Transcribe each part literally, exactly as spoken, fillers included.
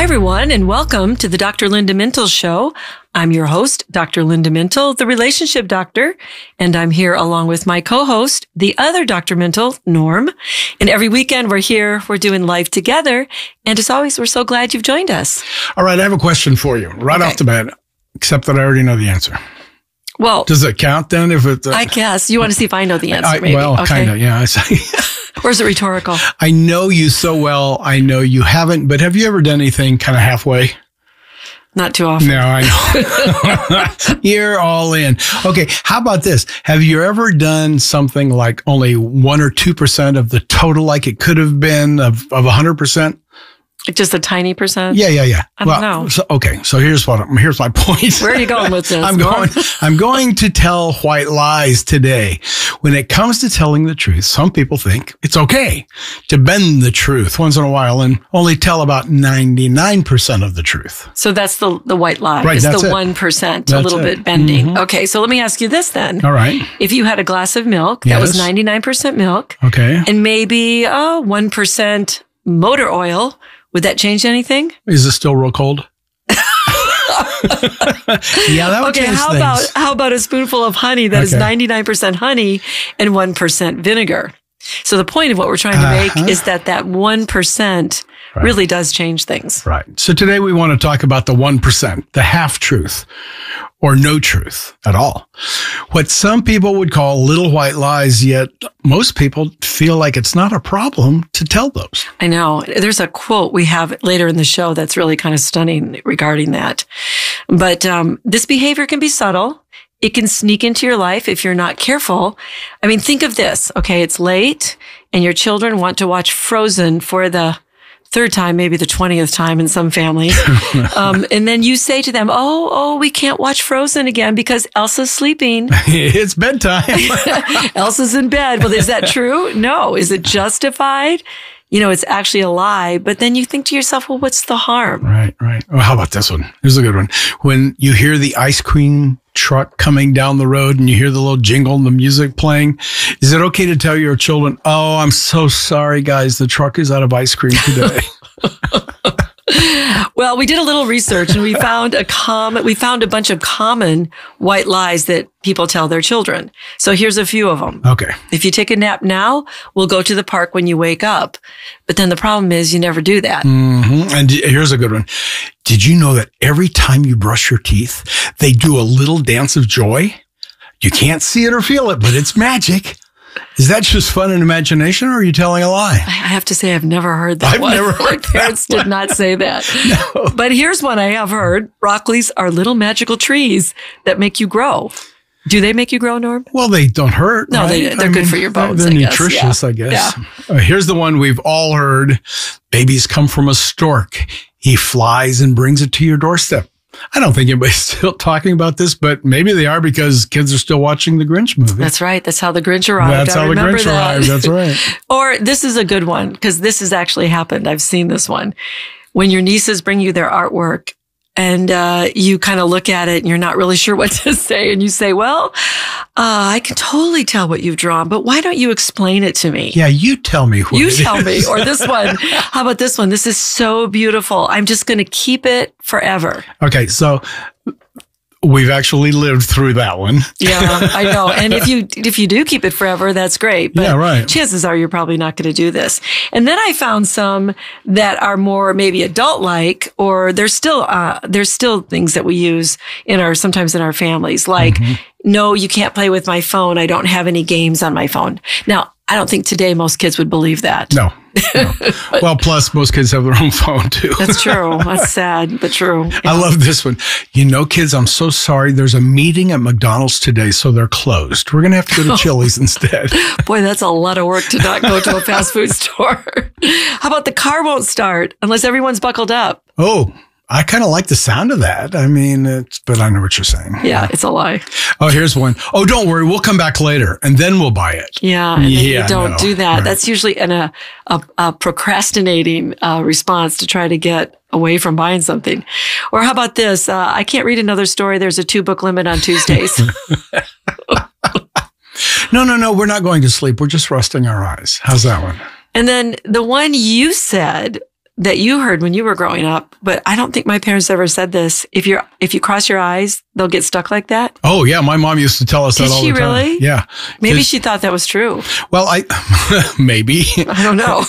Hi, everyone, and welcome to the Doctor Linda Mintle Show. I'm your host, Doctor Linda Mintle, the relationship doctor, and I'm here along with my co-host, the other Doctor Mintle, Norm. And every weekend we're here, we're doing life together. And as always, we're so glad you've joined us. All right, I have a question for you right Okay. off the bat, except that I already know the answer. Well, Does it count then if it... Uh, I guess you want to see if I know the answer, I, maybe. well, okay. kind of, yeah. I say. Or is it rhetorical? I know you so well. I know you haven't, but have you ever done anything kind of halfway? Not too often. No, I know. You're all in. Okay, how about this? Have you ever done something like only one or two percent of the total, like it could have been of of a hundred percent? Just a tiny percent? Yeah, yeah, yeah. I don't know. So, okay, so here's what here's my point. Where are you going with this? I'm Norm? going. I'm going to tell white lies today. When it comes to telling the truth, some people think it's okay to bend the truth once in a while and only tell about ninety-nine percent of the truth. So that's the the white lie. Right, It's that's the it. one percent, a That's little it. bit bending. Mhm. Okay, so let me ask you this then. All right. If you had a glass of milk that was Yes. ninety-nine percent milk Okay. and maybe oh, one percent motor oil, would that change anything? Is it still real cold? Yeah, that would Okay, change how things. about how about a spoonful of honey that is Okay. ninety-nine percent honey and one percent vinegar? So the point of what we're trying to make Uh-huh. is that that one percent Right. really does change things. Right. So today we want to talk about the one percent, the half truth, or no truth at all. What some people would call little white lies, yet most people feel like it's not a problem to tell those. I know. There's a quote we have later in the show that's really kind of stunning regarding that. But um, this behavior can be subtle. It can sneak into your life if you're not careful. I mean, think of this. Okay, it's late and your children want to watch Frozen for the third time, maybe the twentieth time in some families. um, and then you say to them, oh, oh, we can't watch Frozen again because Elsa's sleeping. It's bedtime. Elsa's in bed. Well, is that true? No. Is it justified? You know, it's actually a lie. But then you think to yourself, well, what's the harm? Right, right. Well, how about this one? Here's a good one. When you hear the ice cream truck coming down the road and you hear the little jingle and the music playing, is it okay to tell your children, oh, I'm so sorry, guys, the truck is out of ice cream today? Well, we did a little research and we found a common, we found a bunch of common white lies that people tell their children. So here's a few of them. Okay. If you take a nap now, we'll go to the park when you wake up. But then the problem is you never do that. hmm And d- here's a good one. Did you know that every time you brush your teeth, they do a little dance of joy? You can't see it or feel it, but it's magic. Is that just fun and imagination, or are you telling a lie? I have to say, I've never heard that I've one. never My heard that parents did not say that. No. But here's one I have heard. Broccolis are little magical trees that make you grow. Do they make you grow, Norm? Well, they don't hurt. No, they- right? they're good for your bones, They're I guess. nutritious, Yeah. I guess. Yeah. Uh, here's the one we've all heard. Babies come from a stork. He flies and brings it to your doorstep. I don't think anybody's still talking about this, but maybe they are because kids are still watching the Grinch movie. That's right. That's how the Grinch arrived. That's I how the remember Grinch that. arrived. That's right. Or this is a good one because this has actually happened. I've seen this one. When your nieces bring you their artwork and uh, you kind of look at it and you're not really sure what to say. And you say, well, uh, I can totally tell what you've drawn, but why don't you explain it to me? Yeah, you tell me what You it tell is. me. Or this one. How about this one? This is so beautiful. I'm just going to keep it forever. Okay, so we've actually lived through that one. Yeah, I know. And if you if you do keep it forever, that's great. But Yeah, right. chances are you're probably not going to do this. And then I found some that are more maybe adult-like, or there's still uh, there's still things that we use in our sometimes in our families, like, Mm-hmm. no, you can't play with my phone. I don't have any games on my phone. Now, I don't think today most kids would believe that. No. no. Well, plus most kids have their own phone too. That's true. That's sad, but true. I love this one. You know, kids, I'm so sorry. There's a meeting at McDonald's today, so they're closed. We're going to have to go to Chili's instead. Boy, that's a lot of work to not go to a fast food store. How about the car won't start unless everyone's buckled up? Oh, I kind of like the sound of that. I mean, it's, but I know what you're saying. Yeah, it's a lie. Oh, here's one. Oh, don't worry. We'll come back later and then we'll buy it. Yeah, and then Yeah, you don't no, do that. right. That's usually an, a, a, a procrastinating uh, response to try to get away from buying something. Or how about this? Uh, I can't read another story. There's a two book limit on Tuesdays. No, no, no. We're not going to sleep. We're just resting our eyes. How's that one? And then the one you said that you heard when you were growing up, but I don't think my parents ever said this. If you're, if you cross your eyes, they'll get stuck like that. Oh yeah. My mom used to tell us Did that all she the time. really? Yeah. Maybe she thought that was true. Well, I, maybe. I don't know.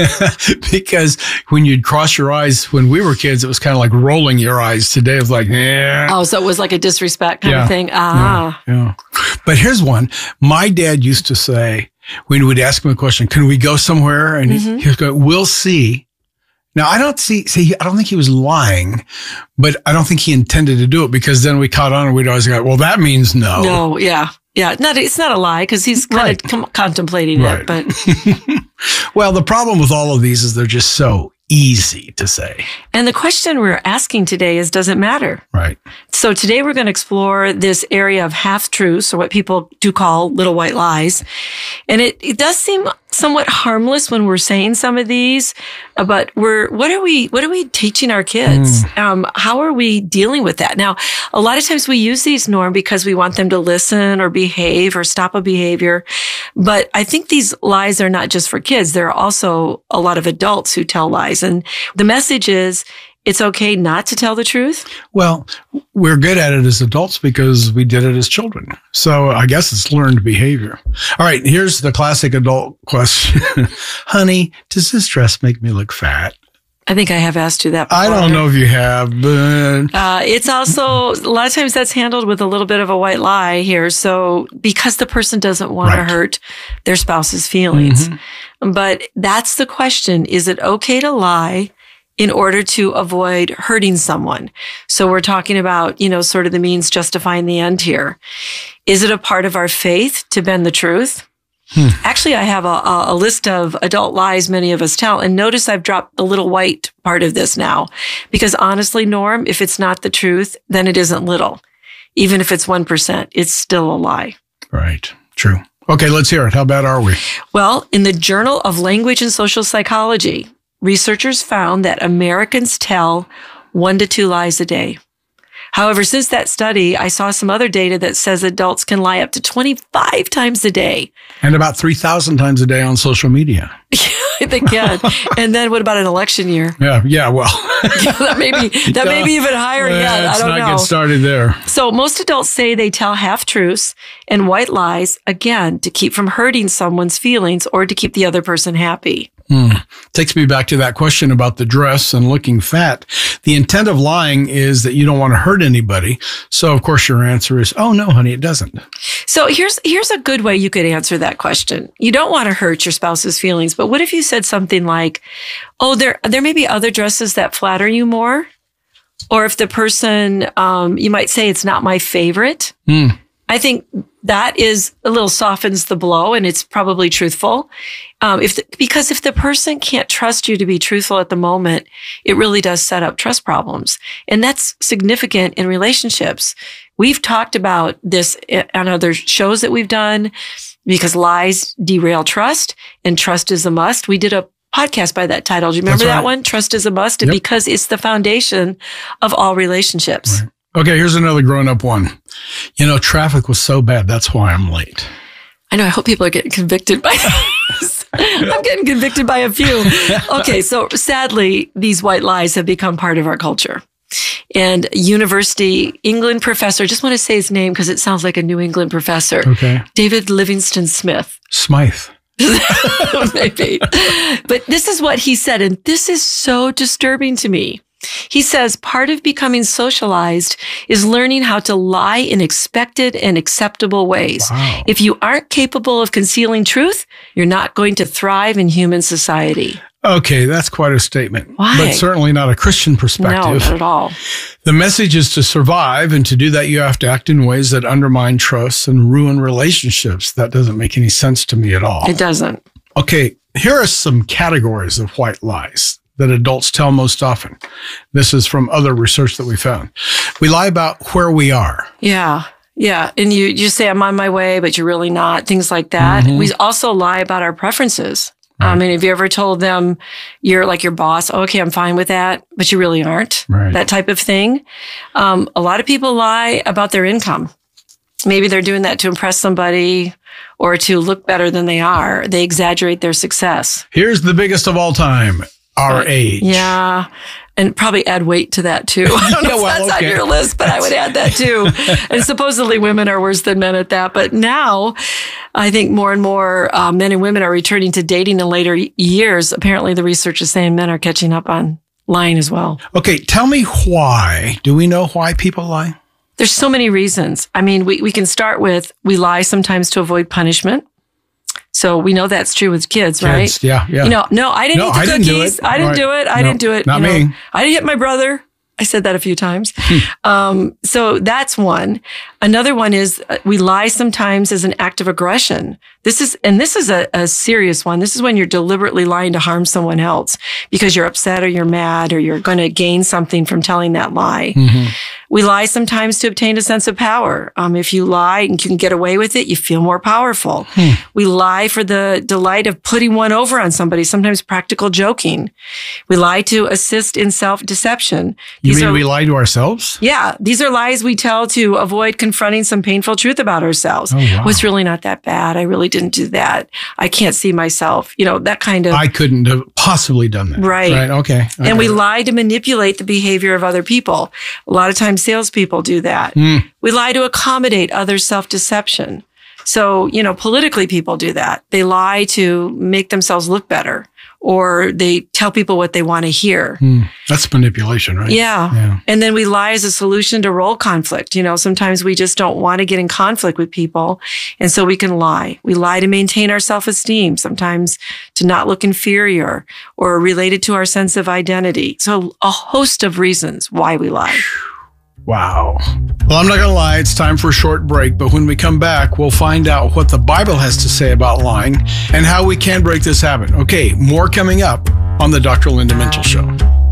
Because when you'd cross your eyes when we were kids, it was kind of like rolling your eyes. Today it's like, yeah. Oh, so it was like a disrespect kind yeah. of thing. Ah. Yeah, yeah. But here's one. My dad used to say, when we would ask him a question, can we go somewhere? And mm-hmm. he, he'd go, we'll see. Now, I don't see, see, I don't think he was lying, but I don't think he intended to do it because then we caught on and we'd always go, well, that means no. No, yeah. Yeah. Not, it's not a lie because he's kind right. of com- contemplating right. it, but. Well, the problem with all of these is they're just so easy to say. And the question we're asking today is, does it matter? Right. So today we're going to explore this area of half-truths, or what people do call little white lies. And it, it does seem somewhat harmless when we're saying some of these, but we're, what are we, what are we teaching our kids? Mm. Um, how are we dealing with that? Now, a lot of times we use these, Norm, because we want them to listen or behave or stop a behavior. But I think these lies are not just for kids. There are also a lot of adults who tell lies. And the message is, it's okay not to tell the truth? Well, we're good at it as adults because we did it as children. So I guess it's learned behavior. All right, here's the classic adult question. Honey, does this dress make me look fat? I think I have asked you that before. I don't know if you have, but... Uh, it's also, a lot of times that's handled with a little bit of a white lie here. So because the person doesn't want right. to hurt their spouse's feelings. Mm-hmm. But that's the question. Is it okay to lie in order to avoid hurting someone? So we're talking about, you know, sort of the means justifying the end here. Is it a part of our faith to bend the truth? Hmm. Actually, I have a, a list of adult lies many of us tell. And notice I've dropped the little white part of this now. Because honestly, Norm, if it's not the truth, then it isn't little. Even if it's one percent, it's still a lie. Right. True. Okay, let's hear it. How bad are we? Well, in the Journal of Language and Social Psychology, researchers found that Americans tell one to two lies a day. However, since that study, I saw some other data that says adults can lie up to twenty-five times a day. And about three thousand times a day on social media. They can. And then what about an election year? Yeah, yeah, well. yeah, that may be, that may be even higher well, yet. I don't let's know. not get started there. So most adults say they tell half-truths and white lies, again, to keep from hurting someone's feelings or to keep the other person happy. Hmm. Takes me back to that question about the dress and looking fat. The intent of lying is that you don't want to hurt anybody. So, of course, your answer is, oh, no, honey, it doesn't. So here's here's a good way you could answer that question. You don't want to hurt your spouse's feelings, but what if you said something like, oh, there there may be other dresses that flatter you more? Or if the person, um, you might say, it's not my favorite. Hmm. I think that is a little softens the blow, and it's probably truthful. Um, if the, because if the person can't trust you to be truthful at the moment, it really does set up trust problems. And that's significant in relationships. We've talked about this on other shows that we've done because lies derail trust and trust is a must. We did a podcast by that title. Do you remember That's right. that one? Trust is a must. Yep. Because it's the foundation of all relationships. Right. Okay, here's another grown-up one. You know, traffic was so bad, that's why I'm late. I know. I hope people are getting convicted by this. I'm getting convicted by a few. Okay, so sadly, these white lies have become part of our culture. And University England professor, just want to say his name because it sounds like a New England professor. Okay. David Livingston Smith. Smythe. Maybe. But this is what he said, and this is so disturbing to me. He says part of becoming socialized is learning how to lie in expected and acceptable ways. Wow. If you aren't capable of concealing truth, you're not going to thrive in human society. Okay, that's quite a statement. Why? But certainly not a Christian perspective. No, not at all. The message is to survive, and to do that, you have to act in ways that undermine trust and ruin relationships. That doesn't make any sense to me at all. It doesn't. Okay, here are some categories of white lies that adults tell most often. This is from other research that we found. We lie about where we are. Yeah. Yeah. And you, you say, I'm on my way, but you're really not. Things like that. Mm-hmm. We also lie about our preferences. Right. I mean, have you ever told them you're like your boss? Oh, okay, I'm fine with that, but you really aren't. Right. That type of thing. Um, a lot of people lie about their income. Maybe they're doing that to impress somebody or to look better than they are. They exaggerate their success. Here's the biggest of all time. our But, age. Yeah. And probably add weight to that too. I don't know Yeah, if well, that's okay. on your list, but I would add that too. And supposedly women are worse than men at that. But now I think more and more uh, men and women are returning to dating in later years. Apparently the research is saying men are catching up on lying as well. Okay, tell me why. Do we know why people lie? There's so many reasons. I mean, we, we can start with we lie sometimes to avoid punishment. So we know that's true with kids, right? Kids, yeah, yeah. You know, no, I didn't No, eat the I didn't do cookies. it. I didn't Right. do it. I No, didn't do it. not you know. me. I didn't hit my brother. I said that a few times. um, so that's one. Another one is uh, we lie sometimes as an act of aggression. This is, and this is a, a serious one. This is when you're deliberately lying to harm someone else because you're upset or you're mad or you're going to gain something from telling that lie. Mm-hmm. We lie sometimes to obtain a sense of power. Um, if you lie and you can get away with it, you feel more powerful. Hmm. We lie for the delight of putting one over on somebody, sometimes practical joking. We lie to assist in self-deception. You These mean are, we lie to ourselves? Yeah, these are lies we tell to avoid confronting some painful truth about ourselves. Oh, wow. Well, it's really not that bad. I really didn't do that. I can't see myself. You know, that kind of... I couldn't have possibly done that. Right. Right, okay. okay. And we lie to manipulate the behavior of other people. A lot of times salespeople do that. Mm. We lie to accommodate others' self-deception. So, you know, politically people do that. They lie to make themselves look better, or they tell people what they want to hear. Mm. That's manipulation, right? Yeah. yeah. And then we lie as a solution to role conflict. You know, sometimes we just don't want to get in conflict with people. And so we can lie. We lie to maintain our self-esteem, sometimes to not look inferior or related to our sense of identity. So a host of reasons why we lie. Wow. Well, I'm not going to lie. It's time for a short break. But when we come back, we'll find out what the Bible has to say about lying and how we can break this habit. Okay, more coming up on the Doctor Linda Mintle Show.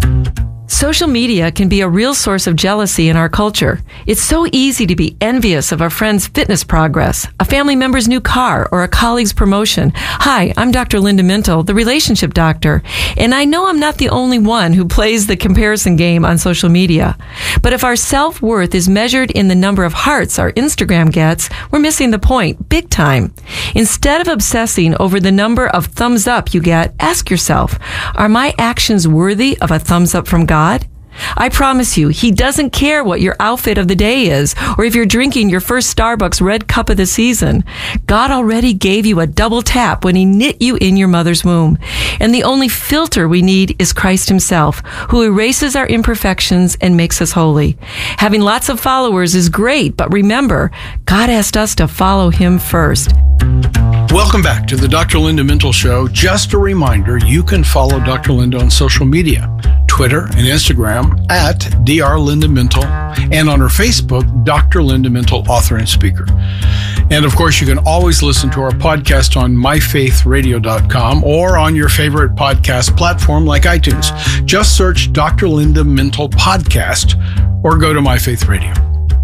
Social media can be a real source of jealousy in our culture. It's so easy to be envious of a friend's fitness progress, a family member's new car, or a colleague's promotion. Hi, I'm Doctor Linda Mintle, the relationship doctor, and I know I'm not the only one who plays the comparison game on social media. But if our self-worth is measured in the number of hearts our Instagram gets, we're missing the point big time. Instead of obsessing over the number of thumbs up you get, ask yourself, are my actions worthy of a thumbs up from God? I promise you, he doesn't care what your outfit of the day is or if you're drinking your first Starbucks red cup of the season. God already gave you a double tap when he knit you in your mother's womb. And the only filter we need is Christ himself, who erases our imperfections and makes us holy. Having lots of followers is great, but remember, God asked us to follow him first. Welcome back to the Doctor Linda Mintle Show. Just a reminder, you can follow Doctor Linda on social media, Twitter and Instagram at Doctor Linda Mintle, and on her Facebook, Doctor Linda Mintle, author and speaker. And of course, you can always listen to our podcast on my faith radio dot com or on your favorite podcast platform like iTunes. Just search Doctor Linda Mintle Podcast or go to MyFaith Radio.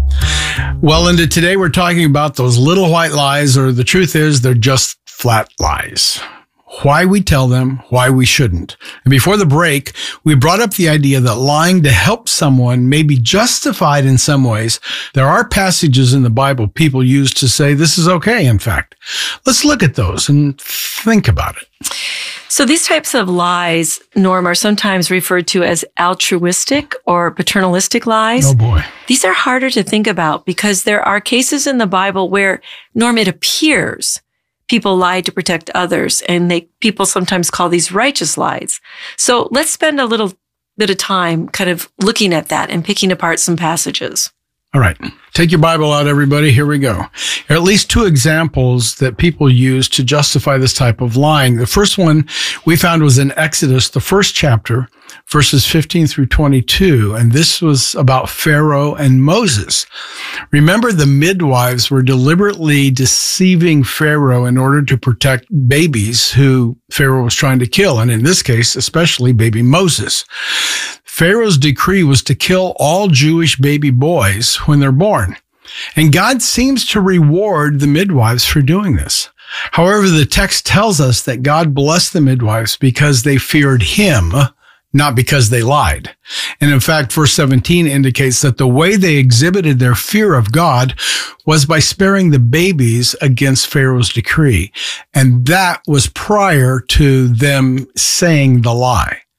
Well, Linda, today we're talking about those little white lies, or the truth is they're just flat lies. Why we tell them, why we shouldn't. And before the break, we brought up the idea that lying to help someone may be justified in some ways. There are passages in the Bible people use to say this is okay, in fact. Let's look at those and think about it. So these types of lies, Norm, are sometimes referred to as altruistic or paternalistic lies. Oh, boy. These are harder to think about because there are cases in the Bible where, Norm, it appears people lied to protect others, and they people sometimes call these righteous lies. So let's spend a little bit of time kind of looking at that and picking apart some passages. All right. Take your Bible out, everybody. Here we go. There are at least two examples that people use to justify this type of lying. The first one we found was in Exodus, the first chapter, verses fifteen through twenty-two. And this was about Pharaoh and Moses. Remember, the midwives were deliberately deceiving Pharaoh in order to protect babies who Pharaoh was trying to kill. And in this case, especially baby Moses. Pharaoh's decree was to kill all Jewish baby boys when they're born. And God seems to reward the midwives for doing this. However, the text tells us that God blessed the midwives because they feared him, not because they lied. And in fact, verse seventeen indicates that the way they exhibited their fear of God was by sparing the babies against Pharaoh's decree. And that was prior to them saying the lie.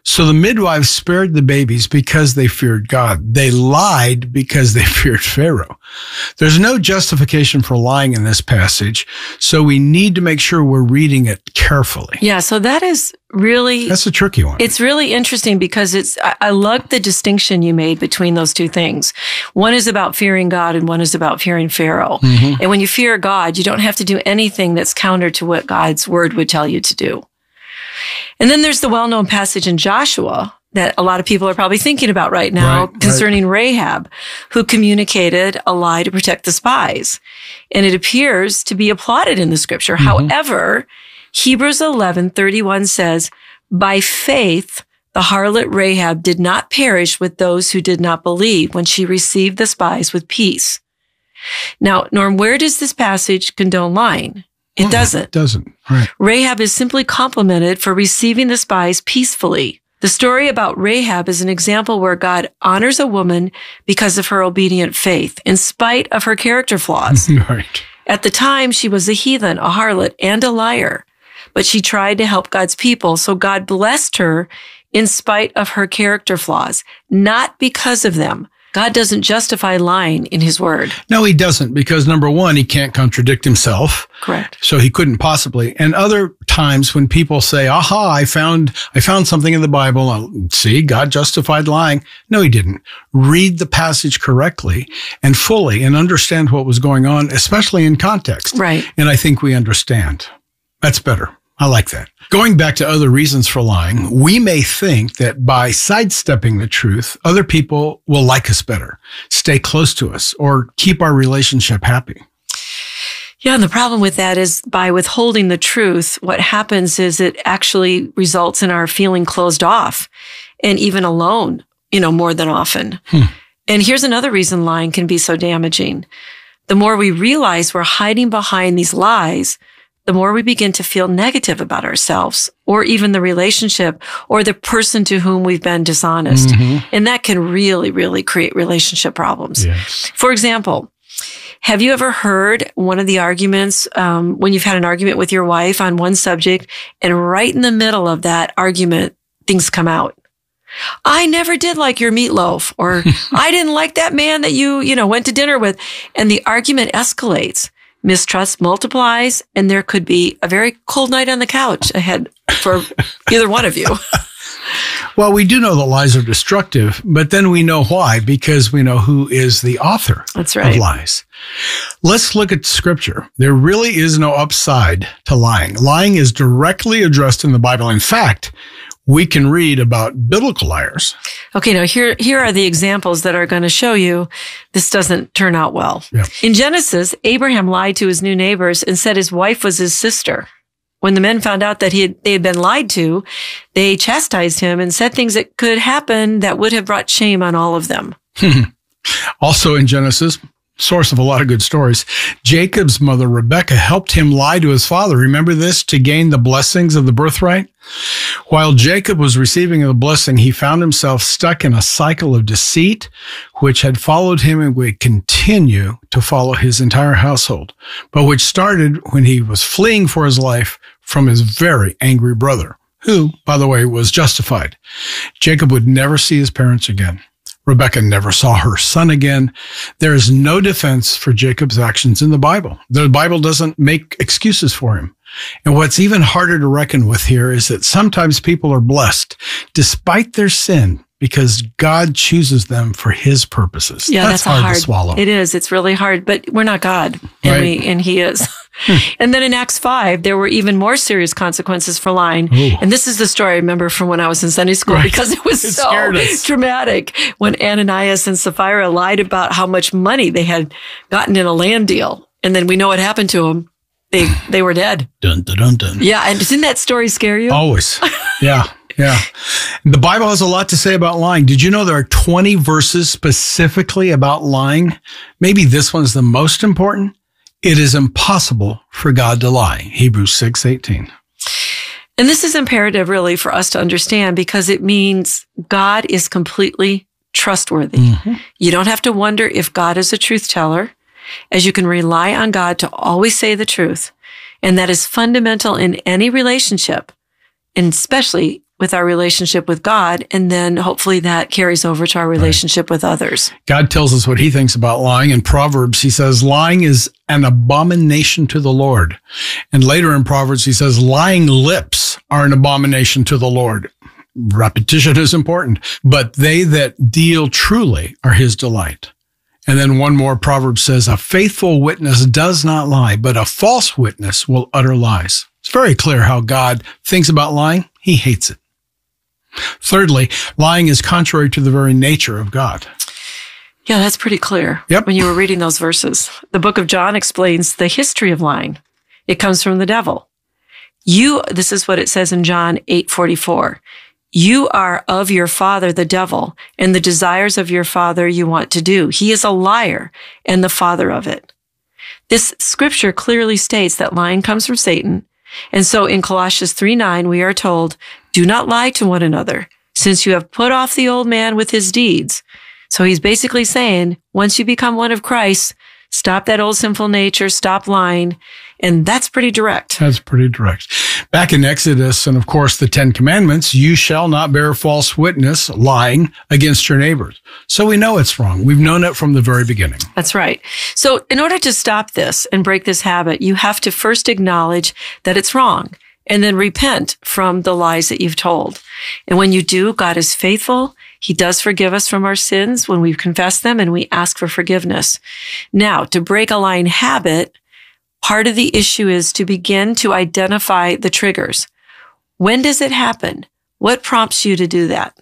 So the midwives spared the babies because they feared God. They lied because they feared Pharaoh. There's no justification for lying in this passage, so we need to make sure we're reading it carefully. Yeah, so that is really... That's a tricky one. It's really interesting because it's, I, I love the distinction you made between those two things. One is about fearing God and one is about fearing Pharaoh. Mm-hmm. And when you fear God, you don't have to do anything that's counter to what God's word would tell you to do. And then there's the well-known passage in Joshua that a lot of people are probably thinking about right now right, concerning right. Rahab, who communicated a lie to protect the spies. And it appears to be applauded in the scripture. Mm-hmm. However, Hebrews eleven thirty-one says, by faith, the harlot Rahab did not perish with those who did not believe when she received the spies with peace. Now, Norm, where does this passage condone lying? It oh, doesn't. It doesn't. Right. Rahab is simply complimented for receiving the spies peacefully. The story about Rahab is an example where God honors a woman because of her obedient faith, in spite of her character flaws. Right. At the time, she was a heathen, a harlot, and a liar, but she tried to help God's people, so God blessed her in spite of her character flaws, not because of them. God doesn't justify lying in his word. No, he doesn't, because number one, he can't contradict himself. Correct. So he couldn't possibly. And other times when people say, aha, I found, I found something in the Bible. I'll, see, God justified lying. No, he didn't. Read the passage correctly and fully and understand what was going on, especially in context. Right. And I think we understand. That's better. I like that. Going back to other reasons for lying, we may think that by sidestepping the truth, other people will like us better, stay close to us, or keep our relationship happy. Yeah, and the problem with that is by withholding the truth, what happens is it actually results in our feeling closed off and even alone, you know, more than often. Hmm. And here's another reason lying can be so damaging. The more we realize we're hiding behind these lies, the more we begin to feel negative about ourselves or even the relationship or the person to whom we've been dishonest. Mm-hmm. And that can really, really create relationship problems. Yes. For example, have you ever heard one of the arguments um, when you've had an argument with your wife on one subject and right in the middle of that argument, things come out? I never did like your meatloaf, or I didn't like that man that you, you know, went to dinner with. And the argument escalates. Mistrust multiplies, and there could be a very cold night on the couch ahead for either one of you. Well, we do know that lies are destructive, but then we know why, because we know who is the author That's right. of lies. Let's look at scripture. There really is no upside to lying. Lying is directly addressed in the Bible. In fact, we can read about biblical liars. Okay, now here, here are the examples that are going to show you this doesn't turn out well. Yeah. In Genesis, Abraham lied to his new neighbors and said his wife was his sister. When the men found out that he had, they had been lied to, they chastised him and said things that could happen that would have brought shame on all of them. Also in Genesis, source of a lot of good stories, Jacob's mother, Rebekah, helped him lie to his father. Remember this? To gain the blessings of the birthright? While Jacob was receiving the blessing, he found himself stuck in a cycle of deceit, which had followed him and would continue to follow his entire household, but which started when he was fleeing for his life from his very angry brother, who, by the way, was justified. Jacob would never see his parents again. Rebekah never saw her son again. There is no defense for Jacob's actions in the Bible. The Bible doesn't make excuses for him. And what's even harder to reckon with here is that sometimes people are blessed despite their sin because God chooses them for his purposes. Yeah, that's, that's hard, hard to swallow. It is. It's really hard, but we're not God, and Right. we and he is. And then in Acts five, there were even more serious consequences for lying. Ooh. And this is the story I remember from when I was in Sunday school, Right. because it was It so scared us. dramatic when Ananias and Sapphira lied about how much money they had gotten in a land deal. And then we know what happened to them. They, they were dead. Dun, dun, dun, dun. Yeah. And didn't that story scare you? Always. Yeah. Yeah. The Bible has a lot to say about lying. Did you know there are twenty verses specifically about lying? Maybe this one's the most important. It is impossible for God to lie. Hebrews six eighteen. And this is imperative really for us to understand because it means God is completely trustworthy. Mm-hmm. You don't have to wonder if God is a truth teller, as you can rely on God to always say the truth. And that is fundamental in any relationship, and especially with our relationship with God, and then hopefully that carries over to our relationship right. with others. God tells us what he thinks about lying. In Proverbs, he says, lying is an abomination to the Lord. And later in Proverbs, he says, lying lips are an abomination to the Lord. Repetition is important, but they that deal truly are his delight. And then one more Proverb says, a faithful witness does not lie, but a false witness will utter lies. It's very clear how God thinks about lying. He hates it. Thirdly, lying is contrary to the very nature of God. Yeah, that's pretty clear. Yep. When you were reading those verses, the book of John explains the history of lying. It comes from the devil. You, this is what it says in John eight forty-four. You are of your father, the devil, and the desires of your father you want to do. He is a liar and the father of it. This scripture clearly states that lying comes from Satan. And so in Colossians three nine, we are told, do not lie to one another, since you have put off the old man with his deeds. So he's basically saying, once you become one of Christ, stop that old sinful nature, stop lying. And that's pretty direct. That's pretty direct. Back in Exodus, and of course the Ten Commandments, you shall not bear false witness, lying against your neighbors. So we know it's wrong. We've known it from the very beginning. That's right. So in order to stop this and break this habit, you have to first acknowledge that it's wrong and then repent from the lies that you've told. And when you do, God is faithful. He does forgive us from our sins when we confess them and we ask for forgiveness. Now, to break a lying habit, part of the issue is to begin to identify the triggers. When does it happen? What prompts you to do that?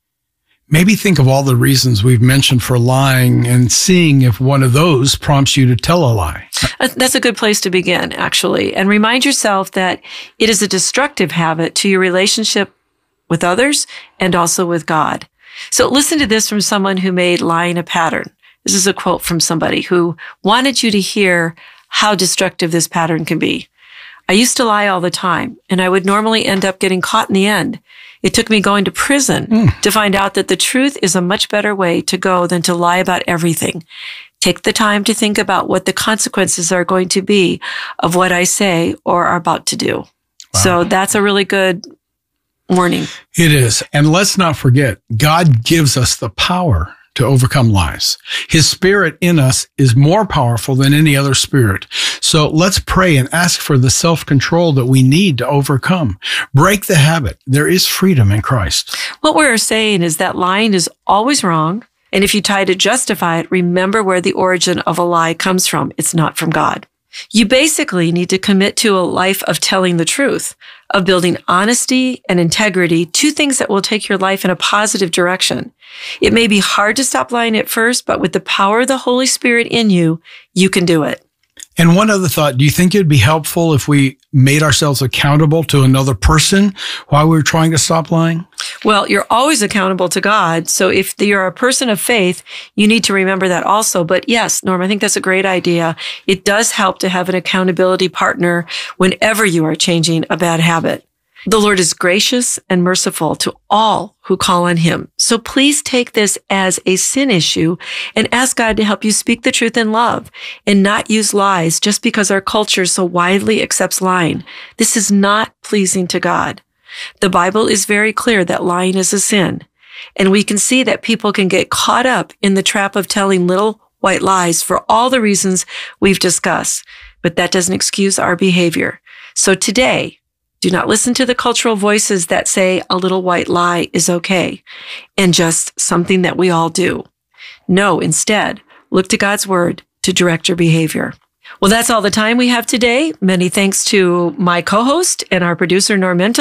Maybe think of all the reasons we've mentioned for lying and seeing if one of those prompts you to tell a lie. That's a good place to begin, actually. And remind yourself that it is a destructive habit to your relationship with others and also with God. So listen to this from someone who made lying a pattern. This is a quote from somebody who wanted you to hear how destructive this pattern can be. I used to lie all the time, and I would normally end up getting caught in the end. It took me going to prison mm. to find out that the truth is a much better way to go than to lie about everything. Take the time to think about what the consequences are going to be of what I say or are about to do. Wow. So that's a really good warning. It is. And let's not forget, God gives us the power to overcome lies. His spirit in us is more powerful than any other spirit. So let's pray and ask for the self-control that we need to overcome. Break the habit. There is freedom in Christ. What we're saying is that lying is always wrong. And if you try to justify it, remember where the origin of a lie comes from. It's not from God. You basically need to commit to a life of telling the truth, of building honesty and integrity, two things that will take your life in a positive direction. It may be hard to stop lying at first, but with the power of the Holy Spirit in you, you can do it. And one other thought, do you think it'd be helpful if we made ourselves accountable to another person while we were trying to stop lying? Well, you're always accountable to God. So if you're a person of faith, you need to remember that also. But yes, Norm, I think that's a great idea. It does help to have an accountability partner whenever you are changing a bad habit. The Lord is gracious and merciful to all who call on him. So please take this as a sin issue and ask God to help you speak the truth in love and not use lies just because our culture so widely accepts lying. This is not pleasing to God. The Bible is very clear that lying is a sin. And we can see that people can get caught up in the trap of telling little white lies for all the reasons we've discussed. But that doesn't excuse our behavior. So today, do not listen to the cultural voices that say a little white lie is okay and just something that we all do. No, instead, look to God's word to direct your behavior. Well, that's all the time we have today. Many thanks to my co-host and our producer, Norm Mental.